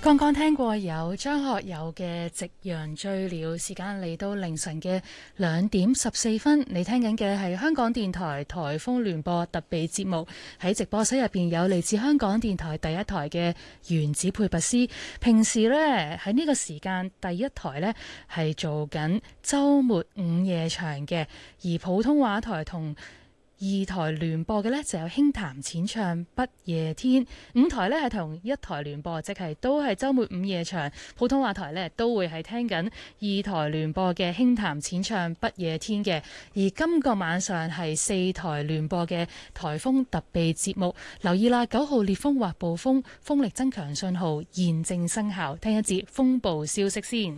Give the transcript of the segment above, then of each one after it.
剛剛聽過有張學友嘅《夕陽醉了》，時間嚟到凌晨嘅2:14。你聽緊嘅係香港電台颱風聯播特備節目。喺直播室入邊有嚟自香港電台第一台嘅原子配拔斯。平時呢，喺呢個時間第一台呢係做緊週末午夜場嘅，而普通話台同2台聯播嘅呢就有輕談淺唱不夜天，5台呢係同1台聯播，即係都係週末午夜場。普通話台呢都會係聽緊2台聯播嘅輕談淺唱不夜天嘅。而今個晚上係4台聯播嘅颱風特備節目，留意啦，9號烈風或暴風風力增強信號現正生效。聽一節風暴消息先。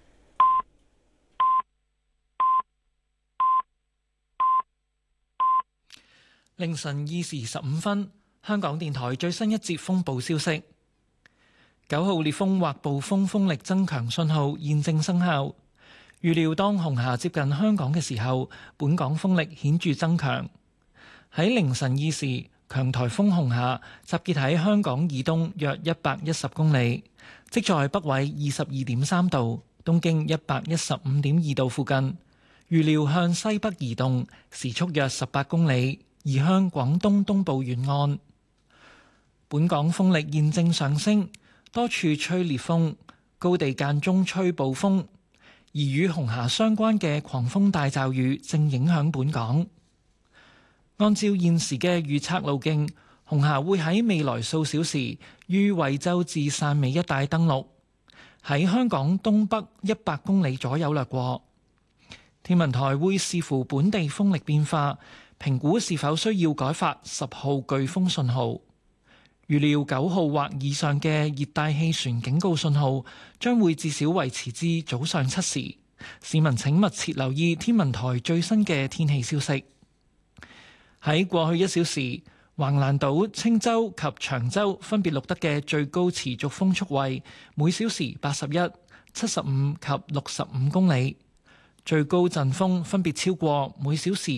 凌晨2時15分，香港電台最新一節風暴消息：9號烈風或暴風風力增強信號現正生效。預料當紅霞接近香港嘅時候，本港風力顯著增強。喺凌晨2時，強颱風紅霞集結喺香港以東約110公里，即在北緯22.3度、東經115.2度附近。預料向西北移動，時速約18公里。移向廣東東部沿岸，本港風力現正上升，多處吹烈風，高地間中吹暴風，而與紅霞相關嘅狂風大驟雨正影響本港。按照現時嘅預測路徑，紅霞會喺未來數小時於惠州至汕尾一帶登陸，喺香港東北100公里左右掠過。天文台會視乎本地風力變化，評估是否需要改發10號颶風信號。預料9號或以上嘅熱帶氣旋警告信號將會至少維持至早上7時。市民請密切留意天文台最新嘅天氣消息。喺過去1小時，橫瀾島、青洲及長洲分別錄得嘅最高持續風速為每小時81、75及65公里。最高陣風分別超過每小時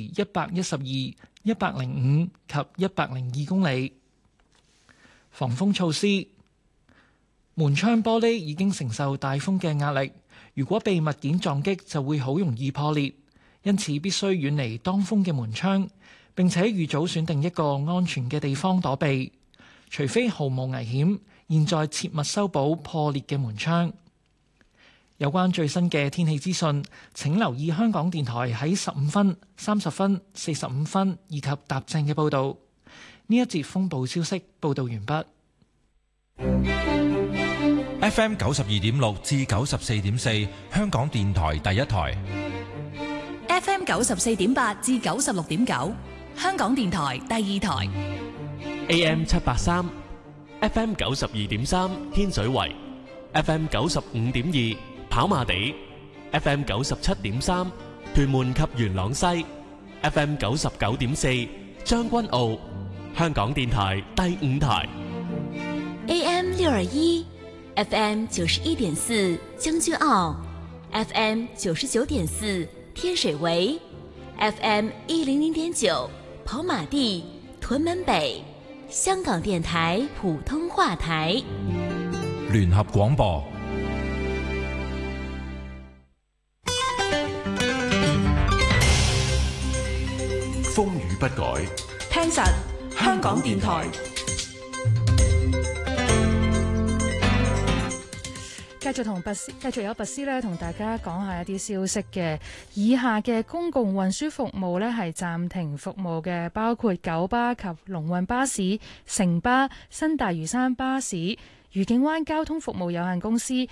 112、105及102公里。防風措施：門窗玻璃已經承受大風嘅壓力，如果被物件撞擊就會好容易破裂，因此必須遠離當風嘅門窗，並且預早選定一個安全嘅地方躲避。除非毫無危險，現在切勿修補破裂嘅門窗。有關最新嘅天氣資訊，請留意香港電台喺15分、30分、45分以及踏正嘅報導。呢一節風暴消息報導完畢。 FM 92.6至94.4，香港電台第一台。 FM 94.8至96.9，香港電台第二台。 AM 783 ，FM 92.3，天水圍 ，FM 95.2。跑馬地 FM 97.3，屯門及元朗西 FM 99.4，將軍澳，香港電台第五台 AM 621 FM 91.4，將軍澳 FM 99.4，天水圍 FM 100.9，跑馬地，屯門北，香港電台普通話台。 聯合廣播。風雨不改， 聽實香港電台。 繼續有拔斯咧，同大家講下一啲消息嘅。以下嘅公共運輸服務咧係暫停服務嘅，包括九巴及龍運巴士、城巴、新大嶼山巴士、愉景灣交通服務有限公司、